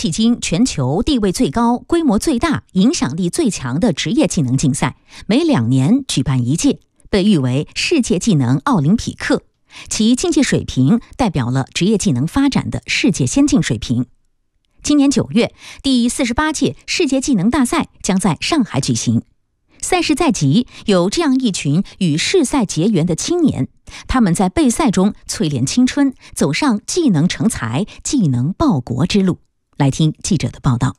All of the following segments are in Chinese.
迄今全球地位最高、规模最大、影响力最强的职业技能竞赛，每2年举办一届，被誉为世界技能奥林匹克。其竞技水平代表了职业技能发展的世界先进水平。今年9月，第48届世界技能大赛将在上海举行。赛事在即，有这样一群与世赛结缘的青年，他们在备赛中淬炼青春，走上技能成才、技能报国之路。来听记者的报道。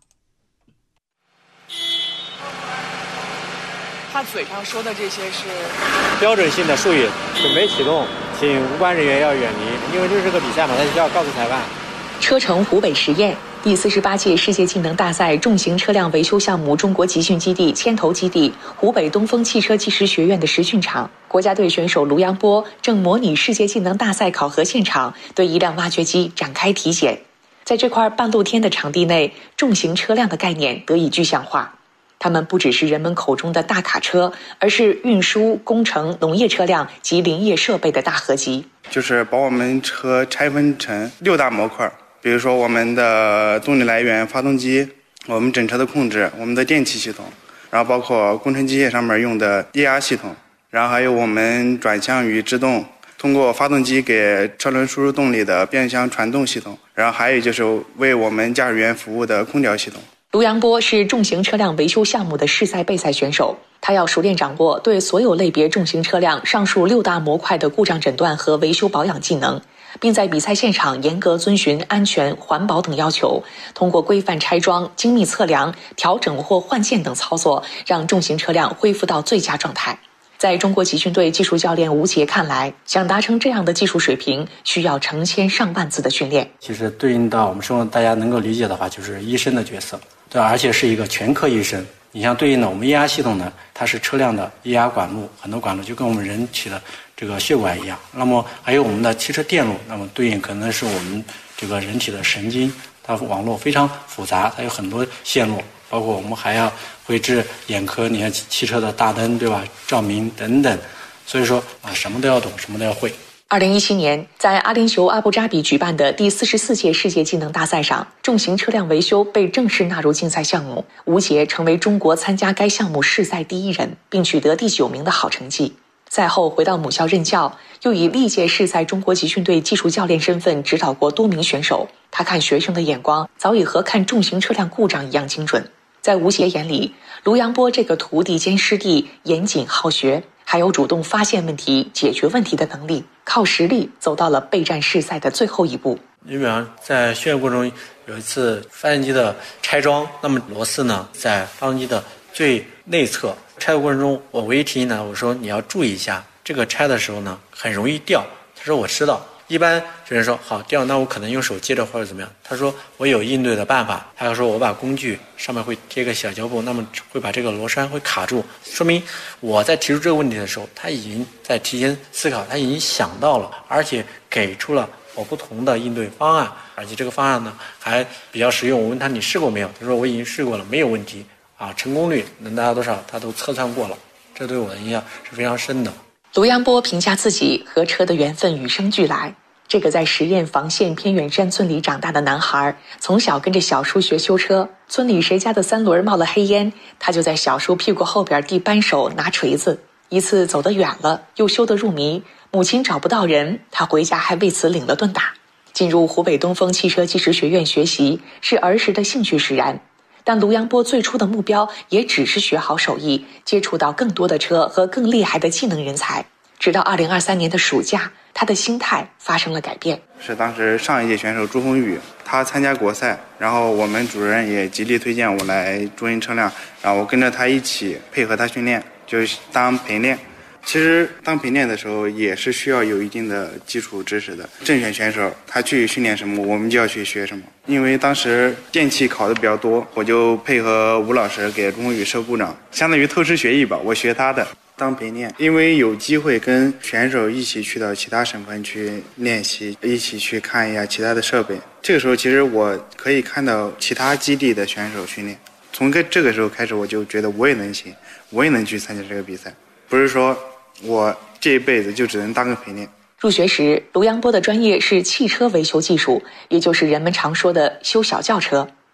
他嘴上说的这些是标准性的术语，准备启动，请无关人员要远离，因为这是个比赛嘛，他就要告诉裁判。 车城湖北实验第48届世界技能大赛重型车辆维修项目中国集训基地牵头基地湖北东风汽车技师学院的实训场，国家队选手卢阳波正模拟世界技能大赛考核现场，对一辆挖掘机展开体检。在这块半露天的场地内，重型车辆的概念得以具象化。它们不只是人们口中的大卡车，而是运输、工程、农业车辆及林业设备的大合集。 就是把我们车拆分成6大模块，比如说我们的动力来源发动机，我们整车的控制，我们的电气系统，然后包括工程机械上面用的液压系统，然后还有我们转向与制动通过发动机给车轮输入动力的变相传动系统，然后还有就是为我们驾驶员服务的空调系统。 卢阳波是重型车辆维修项目的世赛备赛选手，他要熟练掌握对所有类别重型车辆上述6大模块的故障诊断和维修保养技能，并在比赛现场严格遵循安全、环保等要求，通过规范拆装、精密测量、调整或换件等操作，让重型车辆恢复到最佳状态。在中国集训队技术教练吴杰看来，想达成这样的技术水平，需要成千上万次的训练。 其实对应到我们生活大家能够理解的话，就是医生的角色，对，而且是一个全科医生。你像对应的我们液压系统呢，它是车辆的液压管路，很多管路就跟我们人体的这个血管一样。那么还有我们的汽车电路，那么对应可能是我们这个人体的神经，它网络非常复杂，它有很多线路，包括我们还要绘制眼科，你看汽车的大灯，对吧？照明等等，所以说什么都要懂，什么都要会。 2017年，在阿联酋阿布扎比举办的第44届世界技能大赛上，重型车辆维修被正式纳入竞赛项目，吴杰成为中国参加该项目世赛第1人，并取得第9名的好成绩。赛后回到母校任教，又以历届世赛中国集训队技术教练身份指导过多名选手。他看学生的眼光早已和看重型车辆故障一样精准。在吴杰眼里，卢阳波这个徒弟兼师弟严谨好学，还有主动发现问题、解决问题的能力，靠实力走到了备战世赛的最后一步。 你比方在训练过程中，有一次发动机的拆装，那么螺丝呢在发动机的最内侧，拆的过程中，我唯一提醒他，我说你要注意一下，这个拆的时候呢很容易掉。他说我知道。一般学生说好掉，那我可能用手接着或者怎么样。他说我有应对的办法。他说我把工具上面会贴个小胶布，那么会把这个螺栓会卡住，说明我在提出这个问题的时候，他已经在提前思考，他已经想到了，而且给出了我不同的应对方案，而且这个方案呢还比较实用。我问他你试过没有？他说我已经试过了，没有问题成功率能达到多少他都测算过了，这对我的印象是非常深的。 卢阳波评价自己和车的缘分与生俱来。这个在十堰房县偏远山村里长大的男孩，从小跟着小叔学修车，村里谁家的3轮冒了黑烟，他就在小叔屁股后边递扳手拿锤子。一次走得远了，又修得入迷，母亲找不到人，他回家还为此领了顿打。进入湖北东风汽车技师学院学习，是儿时的兴趣使然。但卢阳波最初的目标也只是学好手艺，接触到更多的车和更厉害的技能人才。直到2023年的暑假，他的心态发生了改变。 是当时上一届选手朱峰宇，他参加国赛，然后我们主任也极力推荐我来重型车辆，然后我跟着他一起配合他训练，就是当陪练。其实当陪练的时候也是需要有一定的基础知识的。正选选手他去训练什么，我们就要去学什么。因为当时电气考的比较多，我就配合吴老师给朱峰宇设故障，相当于偷师学艺吧，我学他的。当陪练，因为有机会跟选手一起去到其他省份去练习，一起去看一下其他的设备。这个时候其实我可以看到其他基地的选手训练，从这个时候开始我就觉得我也能行，我也能去参加这个比赛，不是说我这一辈子就只能当个陪练。 入学时，卢阳波的专业是汽车维修技术，也就是人们常说的修小轿车。